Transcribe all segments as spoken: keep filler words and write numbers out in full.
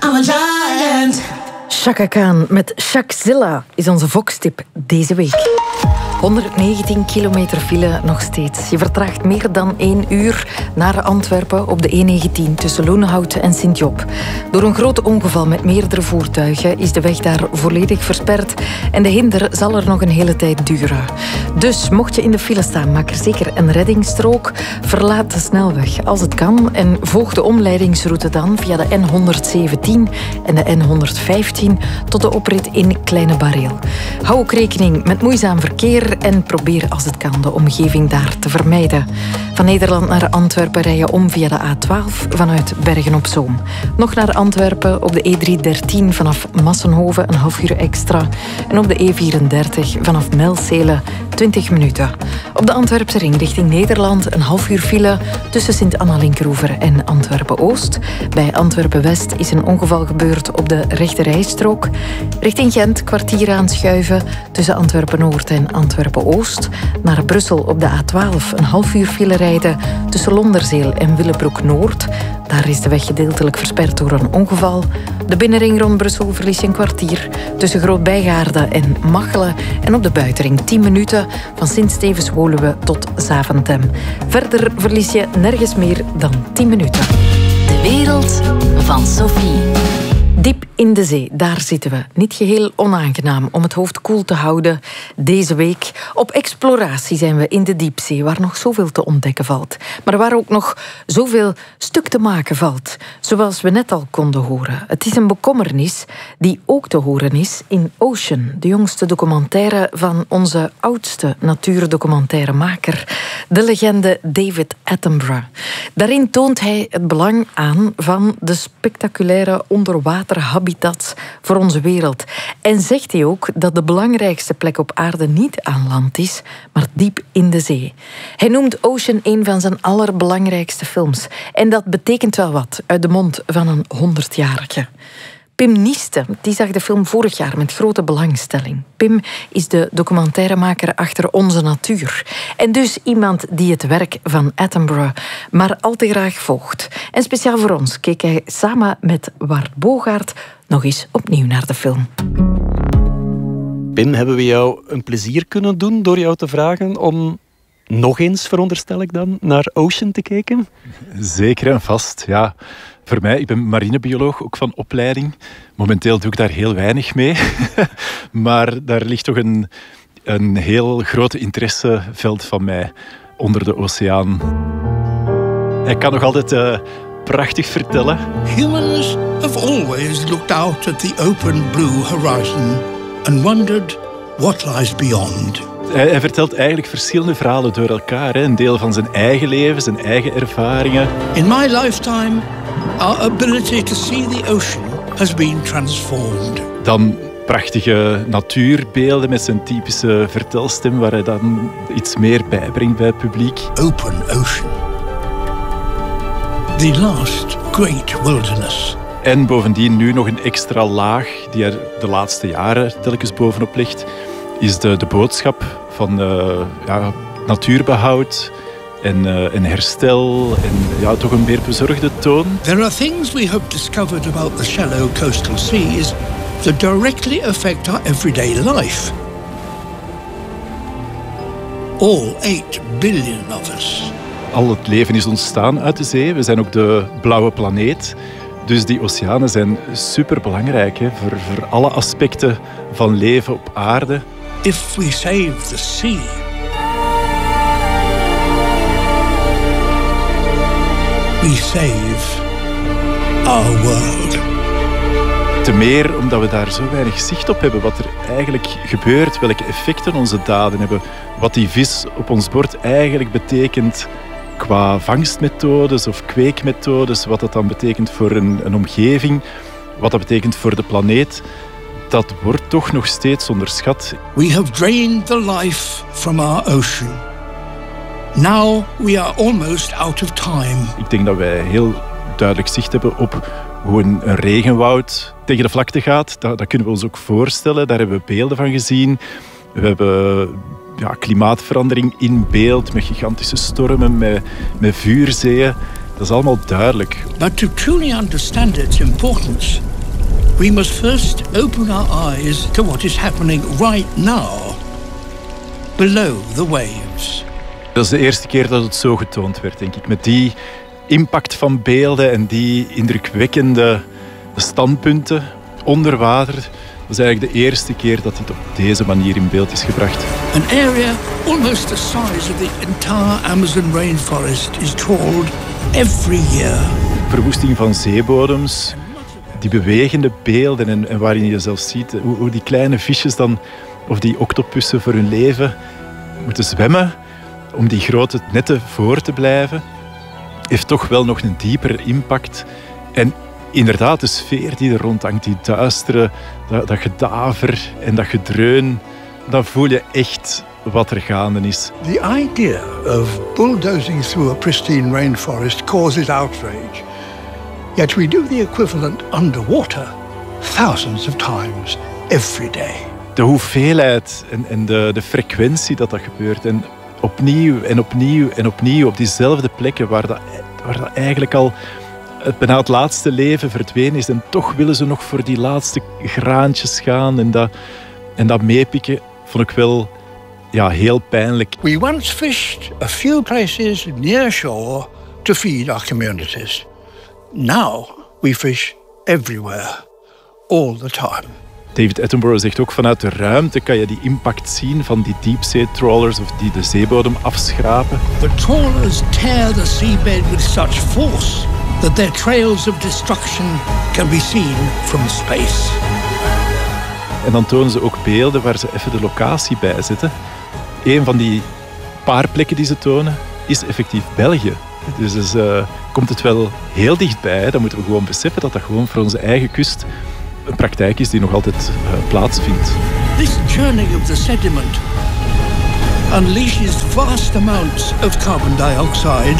I'm a giant. Chaka Khan met Shakzilla is onze Vox-tip deze week. honderdnegentien kilometer file nog steeds. Je vertraagt meer dan één uur naar Antwerpen op de E negentien tussen Loenhout en Sint-Job. Door een groot ongeval met meerdere voertuigen is de weg daar volledig versperd en de hinder zal er nog een hele tijd duren. Dus mocht je in de file staan, maak er zeker een reddingsstrook. Verlaat de snelweg als het kan en volg de omleidingsroute dan via de N honderdzeventien en de N honderdvijftien tot de oprit in Kleine Bareel. Hou ook rekening met moeizaam verkeer en probeer als het kan de omgeving daar te vermijden. Van Nederland naar Antwerpen rij je om via de A twaalf vanuit Bergen-op-Zoom. Nog naar Antwerpen op de E driehonderddertien vanaf Massenhoven een half uur extra. En op de E vierendertig vanaf Melzele twintig minuten. Op de Antwerpse ring richting Nederland een half uur file tussen Sint-Anna-Linkeroever en Antwerpen-Oost. Bij Antwerpen-West is een ongeval gebeurd op de rechterrijstrook. Richting Gent kwartier aanschuiven tussen Antwerpen-Noord en Antwerpen-Oost. Naar Brussel op de A twaalf een half uur file rijden tussen Londerzeel en Willebroek-Noord. Daar is de weg gedeeltelijk versperd door een ongeval. De binnenring rond Brussel verlies je een kwartier tussen Groot-Bijgaarde en Machelen. En op de buitenring tien minuten van Sint-Stevens-Woluwe tot Zaventem. Verder verlies je nergens meer dan tien minuten. De wereld van Sophie. Diep in de zee, daar zitten we. Niet geheel onaangenaam om het hoofd koel te houden deze week. Op exploratie zijn we in de diepzee, waar nog zoveel te ontdekken valt. Maar waar ook nog zoveel stuk te maken valt. Zoals we net al konden horen. Het is een bekommernis die ook te horen is in Ocean, de jongste documentaire van onze oudste natuurdocumentaremaker, de legende David Attenborough. Daarin toont hij het belang aan van de spectaculaire onderwaterhabitats voor onze wereld. En zegt hij ook dat de belangrijkste plek op aarde niet aan land is, maar diep in de zee. Hij noemt Ocean een van zijn allerbelangrijkste films. En dat betekent wel wat uit de mond van een honderdjarige. Pim Nieste, die zag de film vorig jaar met grote belangstelling. Pim is de documentairemaker achter Onze Natuur. En dus iemand die het werk van Attenborough maar al te graag volgt. En speciaal voor ons keek hij samen met Wart Bogaert nog eens opnieuw naar de film. Pim, hebben we jou een plezier kunnen doen door jou te vragen om nog eens, veronderstel ik dan, naar Ocean te kijken? Zeker en vast, ja. Voor mij, ik ben marinebioloog, ook van opleiding. Momenteel doe ik daar heel weinig mee. Maar daar ligt toch een, een heel groot interesseveld van mij onder de oceaan. Hij kan nog altijd uh, prachtig vertellen. Humans have always looked out at the open blue horizon and wondered what lies beyond. Hij, hij vertelt eigenlijk verschillende verhalen door elkaar. Hè. Een deel van zijn eigen leven, zijn eigen ervaringen. In my lifetime, our ability to see the ocean has been transformed. Dan prachtige natuurbeelden met zijn typische vertelstem, waar hij dan iets meer bijbrengt bij het publiek. Open ocean. The last great wilderness. En bovendien nu nog een extra laag die er de laatste jaren telkens bovenop ligt, is de, de boodschap van uh, ja, natuurbehoud en, uh, en herstel en ja, toch een meer bezorgde toon. There are things we have discovered about the shallow coastal seas that directly affect our everyday life. All eight billion of us. Al het leven is ontstaan uit de zee. We zijn ook de blauwe planeet. Dus die oceanen zijn superbelangrijk hè, voor, voor alle aspecten van leven op aarde. If we save the sea, we save our world. Te meer omdat we daar zo weinig zicht op hebben wat er eigenlijk gebeurt, welke effecten onze daden hebben, wat die vis op ons bord eigenlijk betekent qua vangstmethodes of kweekmethodes, wat dat dan betekent voor een, een omgeving, wat dat betekent voor de planeet. Dat wordt toch nog steeds onderschat. We have drained the life from our ocean. Now we are almost out of time. Ik denk dat wij heel duidelijk zicht hebben op hoe een, een regenwoud tegen de vlakte gaat. Dat, dat kunnen we ons ook voorstellen. Daar hebben we beelden van gezien. We hebben ja, klimaatverandering in beeld met gigantische stormen, met, met vuurzeeën. Dat is allemaal duidelijk. But to truly understand its importance, we must first open our eyes to what is happening right now, below the waves. Dat is de eerste keer dat het zo getoond werd, denk ik. Met die impact van beelden en die indrukwekkende standpunten onder water. Dat is eigenlijk de eerste keer dat dit op deze manier in beeld is gebracht. An area almost the size of the entire Amazon rainforest is trawled every year. Verwoesting van zeebodems, die bewegende beelden en, en waarin je zelfs ziet hoe, hoe die kleine visjes dan, of die octopussen voor hun leven moeten zwemmen om die grote netten voor te blijven, heeft toch wel nog een diepere impact. En inderdaad, de sfeer die er rond hangt, die duistere, dat, dat gedaver en dat gedreun, dan voel je echt wat er gaande is. The idea of bulldozing through a pristine rainforest causes outrage. Yet we do the equivalent underwater thousands of times every day. De hoeveelheid en, en de, de frequentie dat dat gebeurt. En opnieuw en opnieuw en opnieuw op diezelfde plekken waar dat, waar dat eigenlijk al het bijna het laatste leven verdwenen is. En toch willen ze nog voor die laatste graantjes gaan. En dat, en dat meepikken vond ik wel ja, heel pijnlijk. We once fished a few places near shore to feed our communities. Now we fish everywhere, all the time. David Attenborough zegt ook, vanuit de ruimte kan je die impact zien van die diepzee-trawlers of die de zeebodem afschrapen. The trawlers tear the seabed with such force that their trails of destruction can be seen from space. En dan tonen ze ook beelden waar ze even de locatie bij zetten. Een van die paar plekken die ze tonen is effectief België. Dus, dus uh, komt het wel heel dichtbij. Dan moeten we gewoon beseffen dat dat gewoon voor onze eigen kust een praktijk is die nog altijd uh, plaatsvindt. This churning of the sediment unleashes vast amounts of carbon dioxide,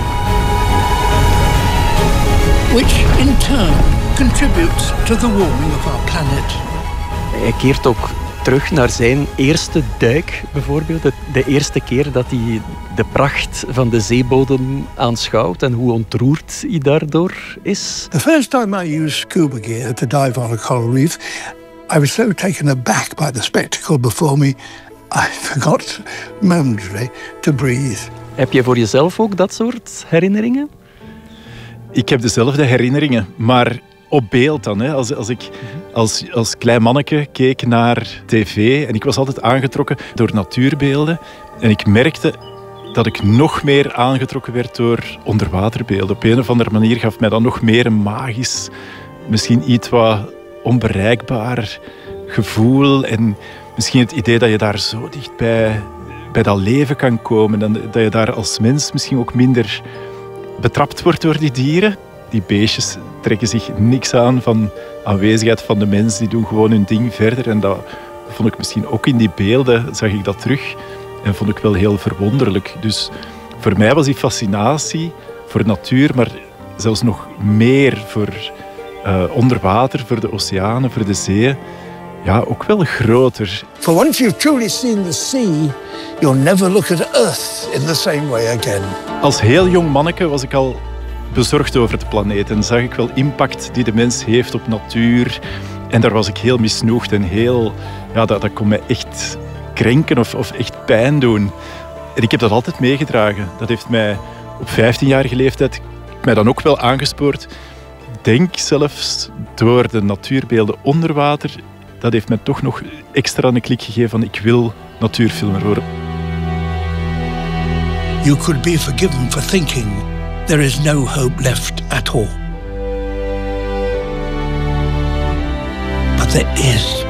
which in turn contributes to the warming of our planet. Hij keert ook terug naar zijn eerste duik, bijvoorbeeld. De eerste keer dat hij de pracht van de zeebodem aanschouwt en hoe ontroerd hij daardoor is. The first time I used scuba gear to dive on a coral reef, I was so taken aback by the spectacle before me, I forgot momentarily to breathe. Heb je voor jezelf ook dat soort herinneringen? Ik heb dezelfde herinneringen, maar op beeld dan. Hè. Als, als ik als, als klein manneke keek naar tv en ik was altijd aangetrokken door natuurbeelden. En ik merkte dat ik nog meer aangetrokken werd door onderwaterbeelden. Op een of andere manier gaf mij dat nog meer een magisch, misschien iets wat onbereikbaar gevoel. En misschien het idee dat je daar zo dicht bij, bij dat leven kan komen. En dat je daar als mens misschien ook minder betrapt wordt door die dieren. Die beestjes trekken zich niks aan van aanwezigheid van de mens. Die doen gewoon hun ding verder. En dat vond ik misschien ook in die beelden, zag ik dat terug. En vond ik wel heel verwonderlijk. Dus voor mij was die fascinatie voor natuur, maar zelfs nog meer voor uh, onderwater, voor de oceanen, voor de zeeën. Ja, ook wel groter. For once you've truly seen the sea, you'll never look at Earth in the same way again. Als heel jong manneke was ik al bezorgd over de planeet en zag ik wel impact die de mens heeft op natuur. En daar was ik heel misnoegd en heel, ja, dat, dat kon mij echt krenken of, of echt pijn doen. En ik heb dat altijd meegedragen. Dat heeft mij op vijftienjarige leeftijd mij dan ook wel aangespoord. Denk zelfs door de natuurbeelden onder water, dat heeft mij toch nog extra een klik gegeven van ik wil natuurfilmer worden. You could be forgiven for thinking there is no hope left at all. But there is.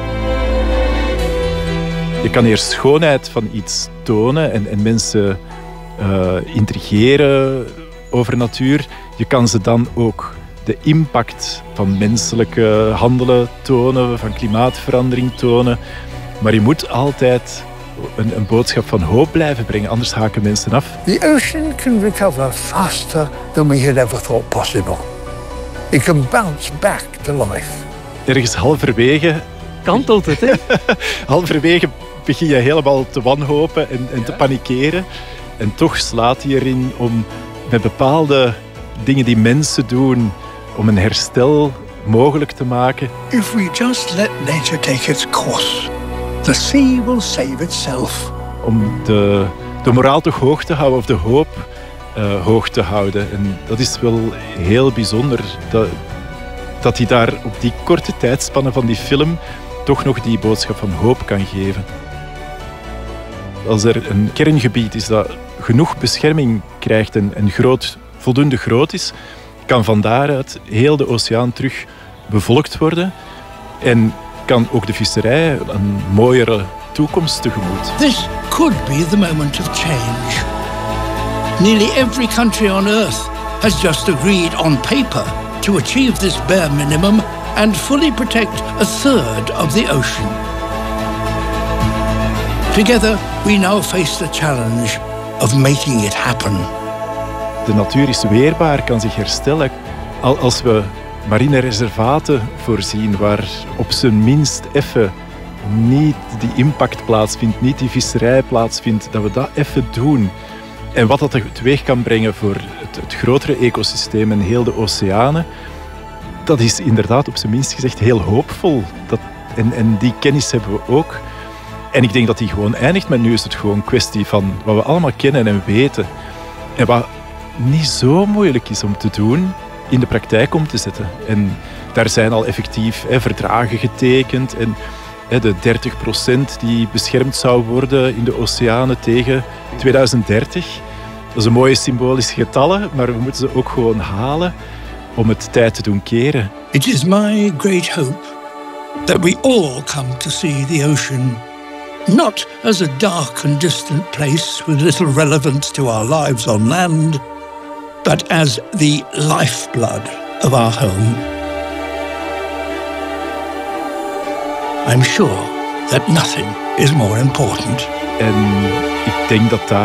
Je kan eerst schoonheid van iets tonen en, en mensen uh, intrigeren over natuur. Je kan ze dan ook de impact van menselijke handelen tonen, van klimaatverandering tonen. Maar je moet altijd een, een boodschap van hoop blijven brengen, anders haken mensen af. The ocean can recover faster than we had ever thought possible. It can bounce back to life. Ergens halverwege... Kantelt het, hè? halverwege begin je helemaal te wanhopen en, en te panikeren. En toch slaat hij erin om met bepaalde dingen die mensen doen, om een herstel mogelijk te maken. If we just let nature take its course, the sea will save itself. Om de, de moraal toch hoog te houden, of de hoop uh, hoog te houden. En dat is wel heel bijzonder, dat, dat hij daar op die korte tijdspanne van die film toch nog die boodschap van hoop kan geven. Als er een kerngebied is dat genoeg bescherming krijgt en, en groot, voldoende groot is, kan van daaruit heel de oceaan terug bevolkt worden en kan ook de visserij een mooiere toekomst tegemoet. This could be the moment of change. Nearly every country on Earth has just agreed on paper to achieve this bare minimum and fully protect a third of the ocean. Together, we now face the challenge of making it happen. De natuur is weerbaar, kan zich herstellen. Als we marine reservaten voorzien waar op zijn minst even niet die impact plaatsvindt, niet die visserij plaatsvindt, dat we dat even doen. En wat dat teweeg kan brengen voor het, het grotere ecosysteem en heel de oceanen, dat is inderdaad op zijn minst gezegd heel hoopvol. Dat, en, en die kennis hebben we ook. En ik denk dat die gewoon eindigt met nu is het gewoon een kwestie van wat we allemaal kennen en weten. En wat niet zo moeilijk is om te doen, in de praktijk om te zetten. En daar zijn al effectief hè, verdragen getekend. En hè, de dertig procent die beschermd zou worden in de oceanen tegen tweeduizend dertig. Dat is een mooie symbolische getallen, maar we moeten ze ook gewoon halen om het tijd te doen keren. It is my great hope that we all come to see the ocean not as a dark and distant place with little relevance to our lives on land, but as the lifeblood of our home. I'm sure that nothing is more important. En ik denk dat daar